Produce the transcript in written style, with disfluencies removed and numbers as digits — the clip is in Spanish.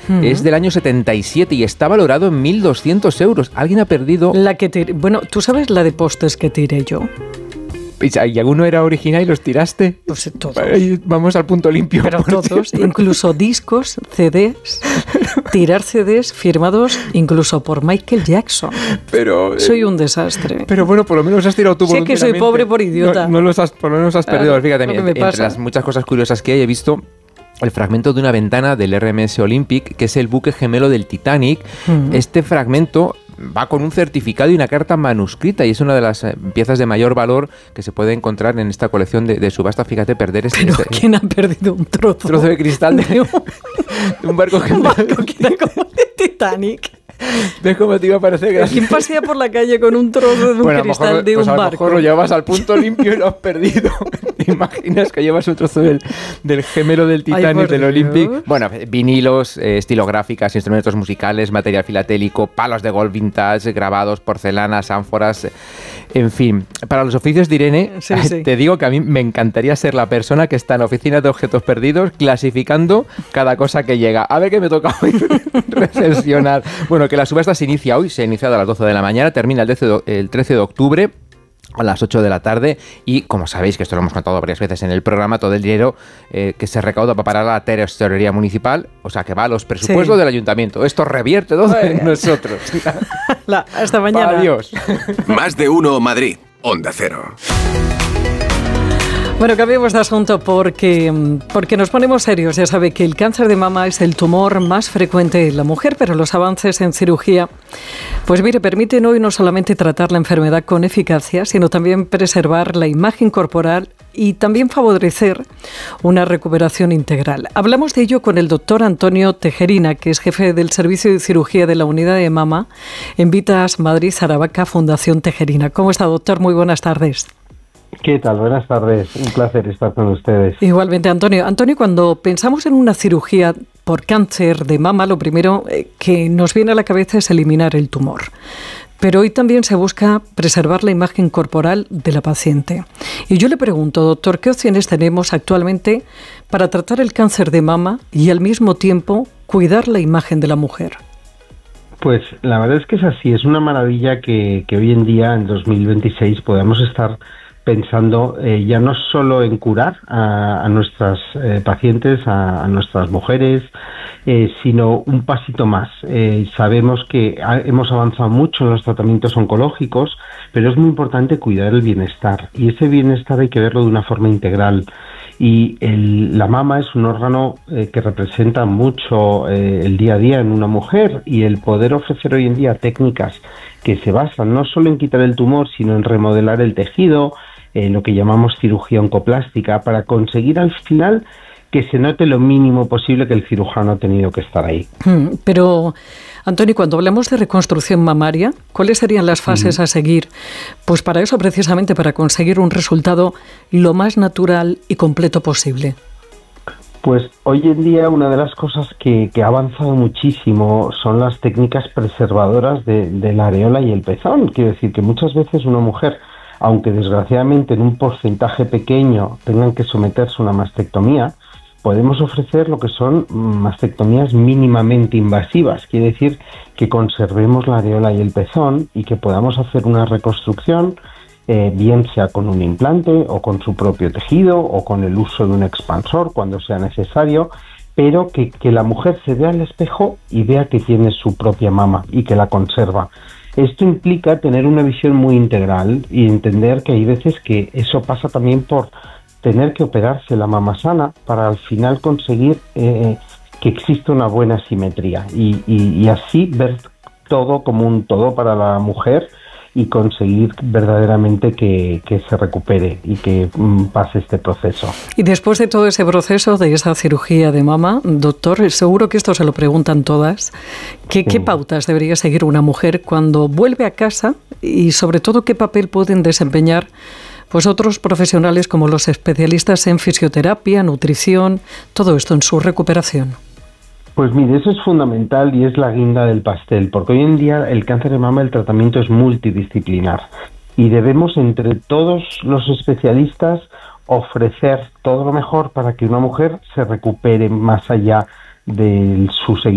es del año 77 y está valorado en 1.200 euros. Alguien ha perdido... Bueno, ¿tú sabes la de postes que tiré yo? ¿Y alguno era original y los tiraste? Pues todos. Vamos al punto limpio. Pero todos, incluso discos, CDs, tirar CDs firmados incluso por Michael Jackson. Pero soy un desastre. Pero bueno, por lo menos has tirado tú voluntariamente. Sé que soy pobre por idiota. Por lo menos has perdido. Fíjate, entre las muchas cosas curiosas que hay, he visto el fragmento de una ventana del RMS Olympic, que es el buque gemelo del Titanic. Este fragmento va con un certificado y una carta manuscrita y es una de las piezas de mayor valor que se puede encontrar en esta colección de subasta. Fíjate, perder ¿Quién ha perdido un trozo de cristal de un barco gemelo? Un barco que era como el Titanic. ¿Ves cómo te iba a parecer gracioso? ¿Quién pasea por la calle con un trozo de un cristal de un barco? A lo mejor lo llevas al punto limpio y lo has perdido. ¿Te imaginas que llevas un trozo del gemelo del Titanic, del Olympic? Bueno, vinilos, estilográficas, instrumentos musicales, material filatélico, palos de golf vintage, grabados, porcelanas, ánforas, en fin. Para los oficios de Irene, te digo que a mí me encantaría ser la persona que está en la oficina de objetos perdidos clasificando cada cosa que llega. A ver qué me toca hoy reflexionar. Bueno, que la subasta se inicia hoy, se ha iniciado a las 12 de la mañana, termina el 13 de octubre a las 8 de la tarde y, como sabéis, que esto lo hemos contado varias veces en el programa, todo el dinero que se recauda para parar la tesorería municipal, o sea, que va a los presupuestos del ayuntamiento. Esto revierte todo en nosotros. Hasta mañana. Adiós. Más de uno Madrid, Onda Cero. Bueno, cambiemos de asunto porque nos ponemos serios. Ya sabe que el cáncer de mama es el tumor más frecuente en la mujer, pero los avances en cirugía, pues mire, permiten hoy no solamente tratar la enfermedad con eficacia, sino también preservar la imagen corporal y también favorecer una recuperación integral. Hablamos de ello con el doctor Antonio Tejerina, que es jefe del Servicio de Cirugía de la Unidad de Mama en Vitas Madrid Aravaca Fundación Tejerina. ¿Cómo está, doctor? Muy buenas tardes. ¿Qué tal? Buenas tardes. Un placer estar con ustedes. Igualmente, Antonio. Antonio, cuando pensamos en una cirugía por cáncer de mama, lo primero que nos viene a la cabeza es eliminar el tumor. Pero hoy también se busca preservar la imagen corporal de la paciente. Y yo le pregunto, doctor, ¿qué opciones tenemos actualmente para tratar el cáncer de mama y al mismo tiempo cuidar la imagen de la mujer? Pues la verdad es que es así. Es una maravilla que hoy en día, en 2026, podamos estar pensando ya no solo en curar a nuestras pacientes, a nuestras mujeres, sino un pasito más. Sabemos que hemos avanzado mucho en los tratamientos oncológicos, pero es muy importante cuidar el bienestar, y ese bienestar hay que verlo de una forma integral. Y la mama es un órgano que representa mucho el día a día en una mujer, y el poder ofrecer hoy en día técnicas que se basan no solo en quitar el tumor, sino en remodelar el tejido, lo que llamamos cirugía oncoplástica, para conseguir al final que se note lo mínimo posible que el cirujano ha tenido que estar ahí. Pero, Antonio, cuando hablamos de reconstrucción mamaria, ¿cuáles serían las fases a seguir? Pues para eso, precisamente, para conseguir un resultado lo más natural y completo posible. Pues hoy en día una de las cosas que ha avanzado muchísimo son las técnicas preservadoras de la areola y el pezón. Quiero decir que muchas veces una mujer, aunque desgraciadamente en un porcentaje pequeño tengan que someterse a una mastectomía, podemos ofrecer lo que son mastectomías mínimamente invasivas. Quiere decir que conservemos la areola y el pezón y que podamos hacer una reconstrucción, bien sea con un implante o con su propio tejido o con el uso de un expansor cuando sea necesario, pero que la mujer se vea al espejo y vea que tiene su propia mama y que la conserva. Esto implica tener una visión muy integral y entender que hay veces que eso pasa también por tener que operarse la mama sana para al final conseguir que exista una buena simetría y así ver todo como un todo para la mujer y conseguir verdaderamente que se recupere y que pase este proceso. Y después de todo ese proceso, de esa cirugía de mama, doctor, seguro que esto se lo preguntan todas, ¿qué pautas debería seguir una mujer cuando vuelve a casa y sobre todo qué papel pueden desempeñar pues otros profesionales como los especialistas en fisioterapia, nutrición, todo esto en su recuperación? Pues mire, eso es fundamental y es la guinda del pastel, porque hoy en día el cáncer de mama, el tratamiento es multidisciplinar y debemos entre todos los especialistas ofrecer todo lo mejor para que una mujer se recupere más allá de su seguimiento